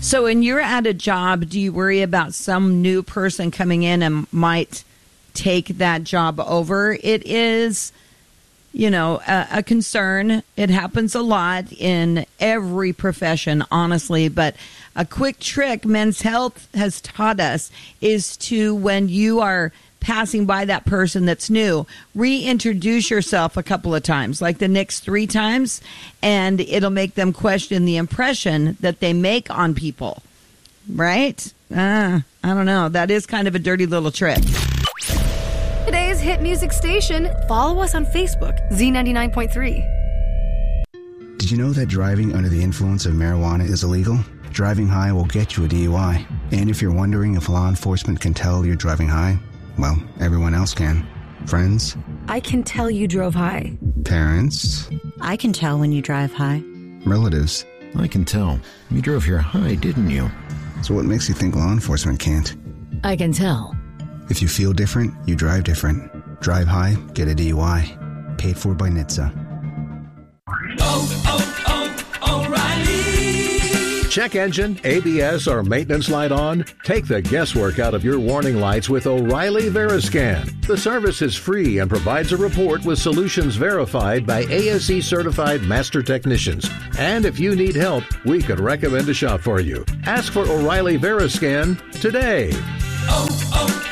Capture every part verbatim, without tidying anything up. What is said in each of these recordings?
So when you're at a job, do you worry about some new person coming in and might take that job over? It is, you know, a, a concern. It happens a lot in every profession, honestly. But a quick trick Men's Health has taught us is to, when you are passing by that person that's new, reintroduce yourself a couple of times, like the next three times, and it'll make them question the impression that they make on people. Right? Ah, I don't know. That is kind of a dirty little trick. Today's hit music station. Follow us on Facebook, Z ninety-nine point three. Did you know that driving under the influence of marijuana is illegal? Driving high will get you a D U I. And if you're wondering if law enforcement can tell you're driving high, well, everyone else can. Friends? I can tell you drove high. Parents? I can tell when you drive high. Relatives? I can tell. You drove here high, didn't you? So what makes you think law enforcement can't? I can tell. If you feel different, you drive different. Drive high, get a D U I. Paid for by N H T S A. Oh, oh, oh, O'Reilly. Check engine, A B S, or maintenance light on? Take the guesswork out of your warning lights with O'Reilly Veriscan. The service is free and provides a report with solutions verified by A S E certified master technicians. And if you need help, we could recommend a shop for you. Ask for O'Reilly Veriscan today. Oh,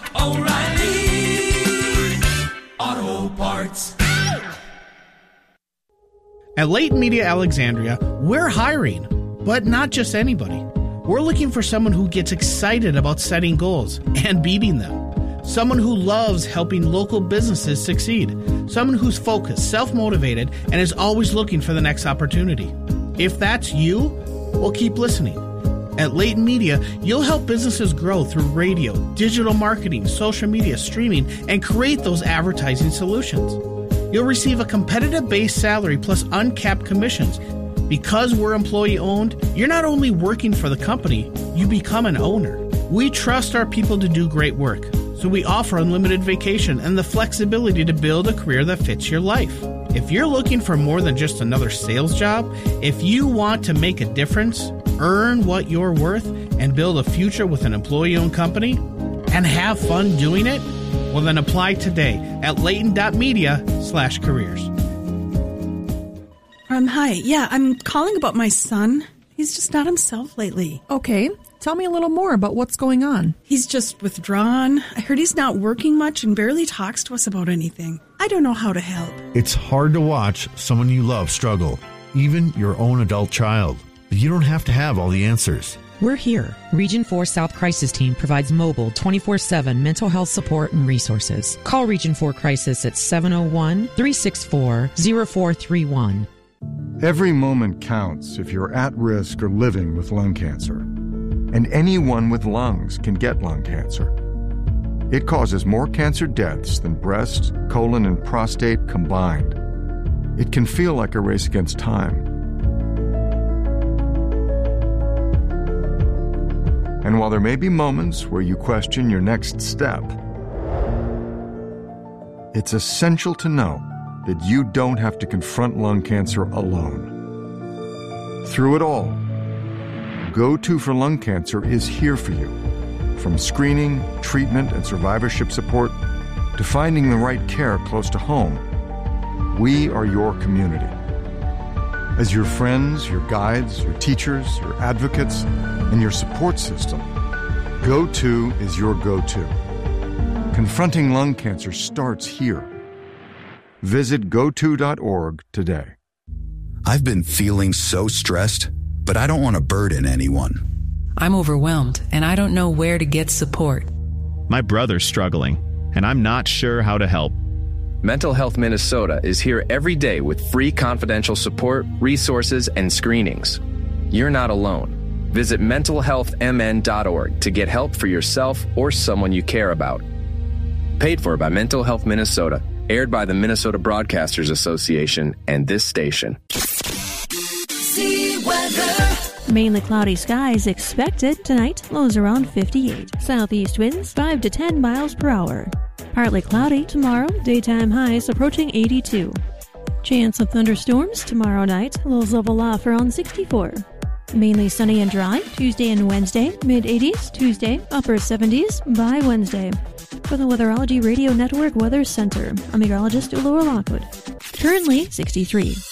oh, oh, O'Reilly Auto Parts. At Leighton Media Alexandria, we're hiring, but not just anybody. We're looking for someone who gets excited about setting goals and beating them. Someone who loves helping local businesses succeed. Someone who's focused, self-motivated, and is always looking for the next opportunity. If that's you, well, keep listening. At Leighton Media, you'll help businesses grow through radio, digital marketing, social media, streaming, and create those advertising solutions. You'll receive a competitive base salary plus uncapped commissions. Because we're employee-owned, you're not only working for the company, you become an owner. We trust our people to do great work, so we offer unlimited vacation and the flexibility to build a career that fits your life. If you're looking for more than just another sales job, if you want to make a difference, earn what you're worth, and build a future with an employee-owned company, and have fun doing it, well then apply today at layton.media slash careers. Um, hi. Yeah, I'm calling about my son. He's just not himself lately. Okay. Tell me a little more about what's going on. He's just withdrawn. I heard he's not working much and barely talks to us about anything. I don't know how to help. It's hard to watch someone you love struggle, even your own adult child. But you don't have to have all the answers. We're here. Region four South Crisis Team provides mobile twenty-four seven mental health support and resources. Call Region four Crisis at seven oh one, three six four, oh four three one. Every moment counts if you're at risk or living with lung cancer. And anyone with lungs can get lung cancer. It causes more cancer deaths than breast, colon, and prostate combined. It can feel like a race against time. And while there may be moments where you question your next step, it's essential to know that you don't have to confront lung cancer alone. Through it all, Go To for Lung Cancer is here for you. From screening, treatment, and survivorship support to finding the right care close to home, we are your community. As your friends, your guides, your teachers, your advocates, and your support system, Go To is your go-to. Confronting lung cancer starts here. Visit go to dot org today. I've been feeling so stressed, but I don't want to burden anyone. I'm overwhelmed, and I don't know where to get support. My brother's struggling, and I'm not sure how to help. Mental Health Minnesota is here every day with free confidential support, resources, and screenings. You're not alone. Visit mental health m n dot org to get help for yourself or someone you care about. Paid for by Mental Health Minnesota. Aired by the Minnesota Broadcasters Association and this station. See weather. Mainly cloudy skies expected tonight. Lows around fifty-eight. Southeast winds five to ten miles per hour. Partly cloudy tomorrow. Daytime highs approaching eighty-two. Chance of thunderstorms tomorrow night. Lows level off around sixty-four. Mainly sunny and dry Tuesday and Wednesday, mid-eighties Tuesday, upper seventies by Wednesday. For the Weatherology Radio Network Weather Center, I'm meteorologist Laura Lockwood. Currently sixty-three.